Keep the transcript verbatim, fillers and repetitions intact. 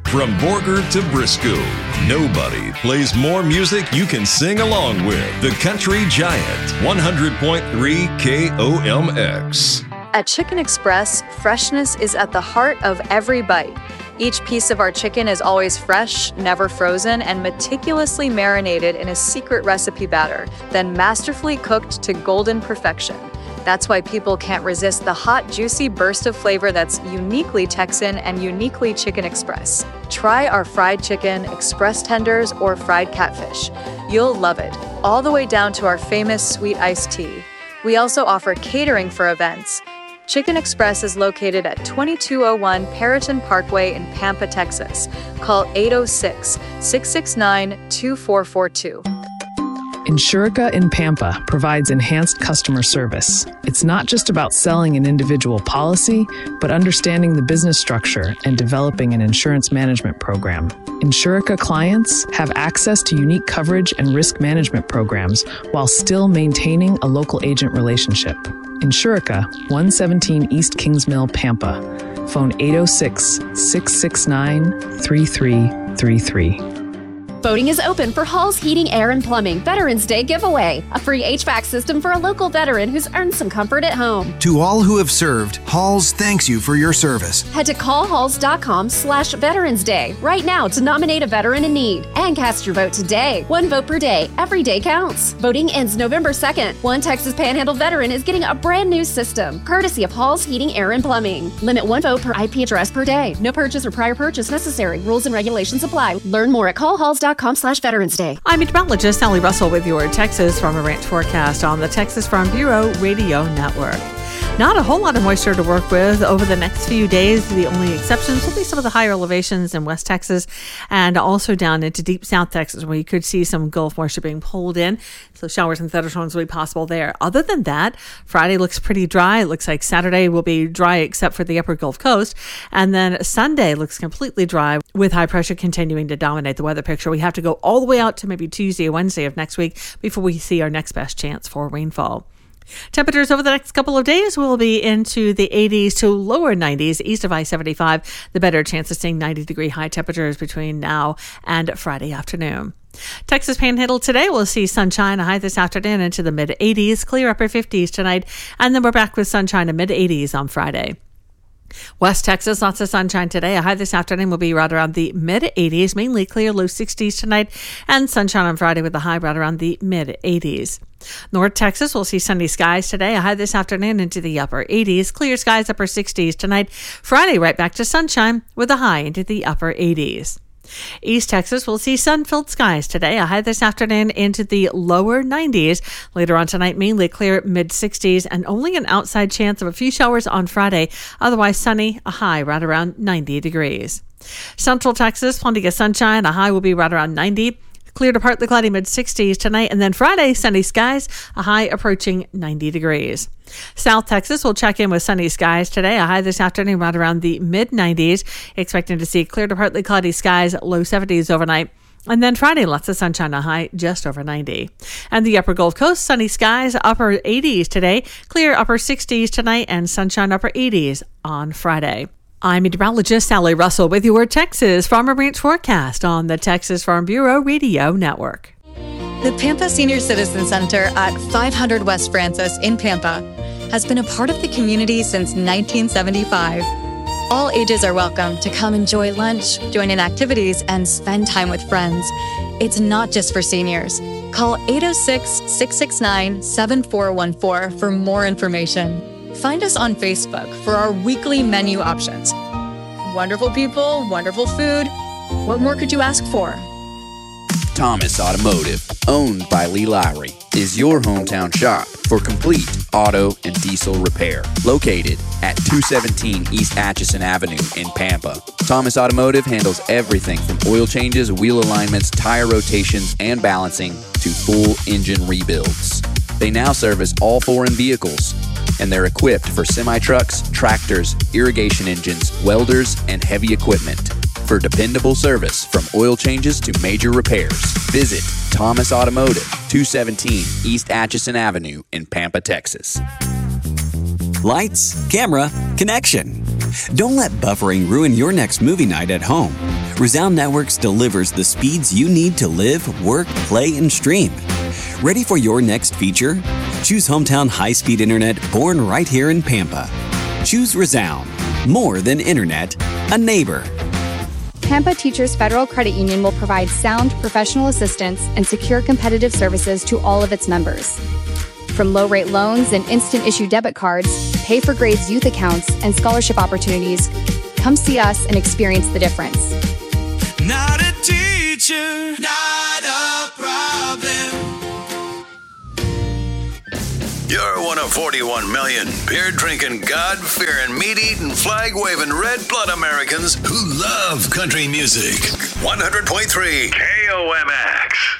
From Borger to Briscoe, nobody plays more music you can sing along with. The Country Giant, one hundred point three K O M X. At Chicken Express, freshness is at the heart of every bite. Each piece of our chicken is always fresh, never frozen, and meticulously marinated in a secret recipe batter, then masterfully cooked to golden perfection. That's why people can't resist the hot, juicy burst of flavor that's uniquely Texan and uniquely Chicken Express. Try our fried chicken, express tenders, or fried catfish. You'll love it, all the way down to our famous sweet iced tea. We also offer catering for events. Chicken Express is located at twenty-two oh one Perriton Parkway in Pampa, Texas. Call eight oh six, six six nine, two four four two. Insurica in Pampa provides enhanced customer service. It's not just about selling an individual policy, but understanding the business structure and developing an insurance management program. Insurica clients have access to unique coverage and risk management programs while still maintaining a local agent relationship. Insurica, one seventeen East Kings Mill, Pampa. Phone eight oh six, six six nine, three three three three. Voting is open for Hall's Heating, Air, and Plumbing Veterans Day giveaway, a free H V A C system for a local veteran who's earned some comfort at home. To all who have served, Halls thanks you for your service. Head to callhalls.com slash Veterans Day right now to nominate a veteran in need and cast your vote today. One vote per day. Every day counts. Voting ends November second. One Texas Panhandle veteran is getting a brand new system, courtesy of Hall's Heating, Air, and Plumbing. Limit one vote per I P address per day. No purchase or prior purchase necessary. Rules and regulations apply. Learn more at callhalls.com slash Veterans Day. I'm meteorologist Sally Russell with your Texas Farm and Ranch forecast on the Texas Farm Bureau Radio Network. Not a whole lot of moisture to work with over the next few days. The only exceptions will be some of the higher elevations in West Texas and also down into deep South Texas, where you could see some Gulf moisture being pulled in. So showers and thunderstorms will be possible there. Other than that, Friday looks pretty dry. It looks like Saturday will be dry except for the upper Gulf Coast. And then Sunday looks completely dry with high pressure continuing to dominate the weather picture. We have to go all the way out to maybe Tuesday or Wednesday of next week before we see our next best chance for rainfall. Temperatures over the next couple of days will be into the eighties to lower nineties east of I seventy-five. The better chance of seeing ninety degree high temperatures between now and Friday afternoon. Texas Panhandle today will see sunshine, a high this afternoon into the mid eighties, clear upper fifties tonight, and then we're back with sunshine in mid eighties on Friday. West Texas, lots of sunshine today. A high this afternoon will be right around the mid eighties, mainly clear, low sixties tonight, and sunshine on Friday with a high right around the mid eighties. North Texas will see sunny skies today. A high this afternoon into the upper eighties, clear skies, upper sixties tonight. Friday, right back to sunshine with a high into the upper eighties. East Texas will see sun-filled skies today. A high this afternoon into the lower nineties. Later on tonight, mainly clear mid-sixties and only an outside chance of a few showers on Friday. Otherwise sunny, a high right around ninety degrees. Central Texas, plenty of sunshine. A high will be right around ninety. Clear to partly cloudy mid-sixties tonight, and then Friday, sunny skies, a high approaching ninety degrees. South Texas will check in with sunny skies today, a high this afternoon right around the mid-nineties, expecting to see clear to partly cloudy skies, low seventies overnight. And then Friday, lots of sunshine, a high just over ninety. And the upper Gulf Coast, sunny skies, upper eighties today, clear upper sixties tonight, and sunshine upper eighties on Friday. I'm meteorologist Sally Russell with your Texas Farm and Ranch forecast on the Texas Farm Bureau Radio Network. The Pampa Senior Citizen Center at five hundred West Francis in Pampa has been a part of the community since nineteen seventy-five. All ages are welcome to come enjoy lunch, join in activities, and spend time with friends. It's not just for seniors. Call eight oh six, six six nine, seven four one four for more information. Find us on Facebook for our weekly menu options. Wonderful people, wonderful food. What more could you ask for? Thomas Automotive, owned by Lee Lowry, is your hometown shop for complete auto and diesel repair. Located at two seventeen East Atchison Avenue in Pampa. Thomas Automotive handles everything from oil changes, wheel alignments, tire rotations, and balancing to full engine rebuilds. They now service all foreign vehicles, and they're equipped for semi-trucks, tractors, irrigation engines, welders, and heavy equipment. For dependable service from oil changes to major repairs, visit Thomas Automotive, two seventeen East Atchison Avenue in Pampa, Texas. Lights, camera, connection. Don't let buffering ruin your next movie night at home. Resound Networks delivers the speeds you need to live, work, play, and stream. Ready for your next feature? Choose hometown high-speed internet born right here in Pampa. Choose Resound. More than internet, a neighbor. Pampa Teachers Federal Credit Union will provide sound professional assistance and secure competitive services to all of its members. From low-rate loans and instant-issue debit cards, pay-for-grades youth accounts, and scholarship opportunities, come see us and experience the difference. Not a teacher, not a problem. You're one of forty-one million beer-drinking, God-fearing, meat-eating, flag-waving, red-blood Americans who love country music. one hundred point three K O M X.